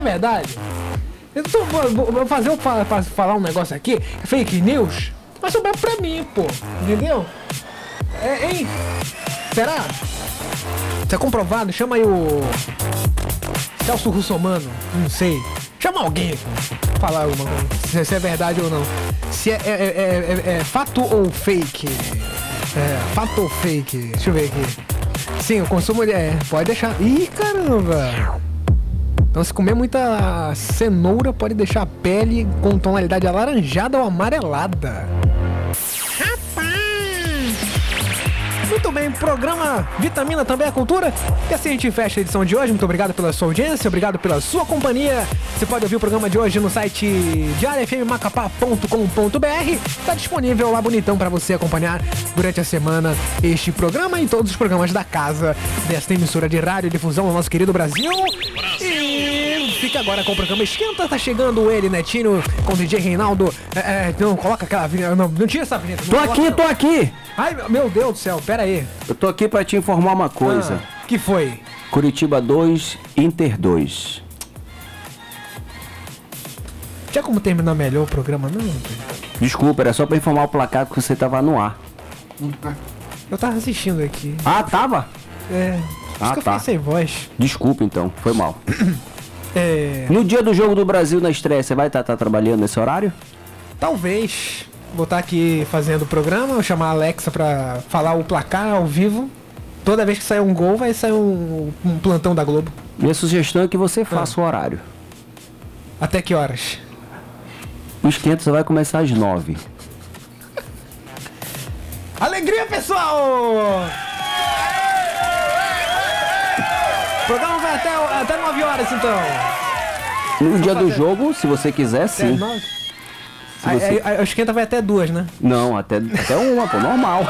verdade. Vou falar um negócio aqui, fake news, vai sobrar pra mim, pô, entendeu? Hein? Será? Isso é comprovado, chama aí o Celso Russomano, não sei. Chama alguém pra falar uma coisa, se é verdade ou não. Se é fato ou fake. Fato ou fake. Deixa eu ver aqui. Sim, o consumo pode deixar. Ih, caramba! Então, se comer muita cenoura, pode deixar a pele com tonalidade alaranjada ou amarelada. Muito bem, programa Vitamina Também é Cultura. E assim a gente fecha a edição de hoje. Muito obrigado pela sua audiência, obrigado pela sua companhia. Você pode ouvir o programa de hoje no site diariofmmacapá.com.br. Está disponível lá bonitão para você acompanhar durante a semana este programa e todos os programas da casa desta emissora de rádio e difusão do nosso querido Brasil. E fica agora com o programa Esquenta. Tá chegando ele, Netinho, com o DJ Reinaldo. Não, coloca aquela vinheta. Não tira essa vinheta. Tô aqui. Ai, meu Deus do céu, pera aí. Eu tô aqui pra te informar uma coisa. Que foi? Curitiba 2, Inter 2. Tinha como terminar melhor o programa, não? Desculpa, era só pra informar o placar que você tava no ar. Eu tava assistindo aqui. Ah, tava? Por isso que eu fiquei sem voz. Desculpa então, foi mal. No dia do Jogo do Brasil na estreia, você vai estar trabalhando nesse horário? Talvez. Vou estar aqui fazendo o programa, vou chamar a Alexa pra falar o placar ao vivo. Toda vez que sair um gol, vai sair um plantão da Globo. Minha sugestão é que você faça o horário. Até que horas? O esquenta só vai começar às 9. Alegria, pessoal! O programa vai até 9 horas, então. No dia do jogo, se você quiser, sim. A esquenta vai até 2, né? Não, até 1, pô, normal.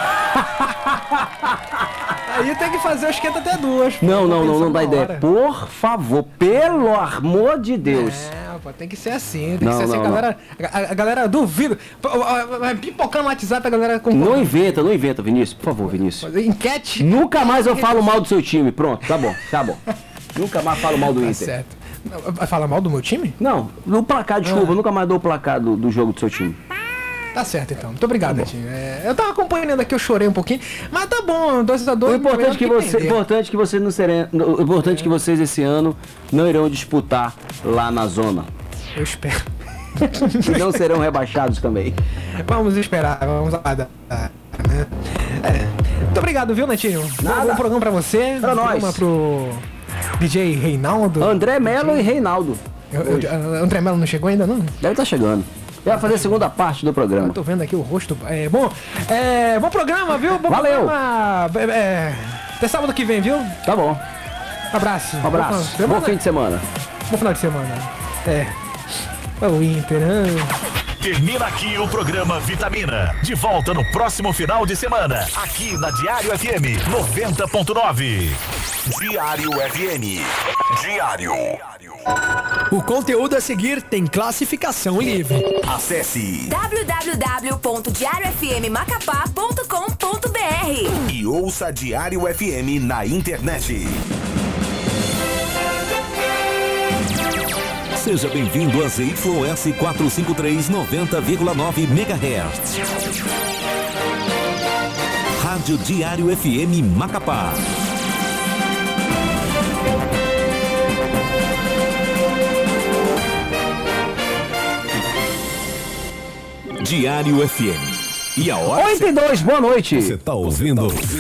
Aí tem que fazer o esquenta até 2. Não dá ideia. Por favor, pelo amor de Deus. Pô, tem que ser assim. Tem que ser assim, galera. A galera duvida. Vai pipocando no WhatsApp, a galera concorda. Não inventa, Vinícius. Por favor, Vinícius. Enquete. Nunca mais eu falo mal do seu time. Pronto, tá bom. Nunca mais falo mal do Inter. Certo. Vai falar mal do meu time? Não, no placar, desculpa, eu nunca mais dou o placar do jogo do seu time. Tá certo, então. Muito obrigado, Netinho. Eu tava acompanhando aqui, eu chorei um pouquinho, mas tá bom, 2-2. O importante que vocês esse ano não irão disputar lá na zona. Eu espero. E não serão rebaixados também. Vamos esperar, vamos aguardar. Muito obrigado, viu, Netinho? Bom programa pra você. Pra nós. Programa pro DJ Reinaldo. André Melo e Reinaldo. André Melo não chegou ainda, não? Deve estar chegando. Vai fazer a segunda parte do programa. Eu tô vendo aqui o rosto. Bom programa, viu? Valeu. Até sábado que vem, viu? Tá bom. Abraço. Bom fim de semana. Bom final de semana. O Inter, né? Termina aqui o programa Vitamina. De volta no próximo final de semana. Aqui na Diário FM 90.9. Diário FM. Diário. O conteúdo a seguir tem classificação livre. Acesse www.diariofmmacapá.com.br e ouça Diário FM na internet. Seja bem-vindo a ZYS 453 90,9 MHz. Rádio Diário FM Macapá. Diário FM. E a hora? 8h02, boa noite. Você tá ouvindo?